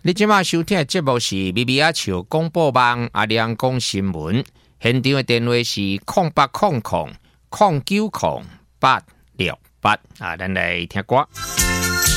你即马收听的节目是咪咪阿笑广播网阿亮讲新闻，现场的电话是0800090868啊，咱来听歌。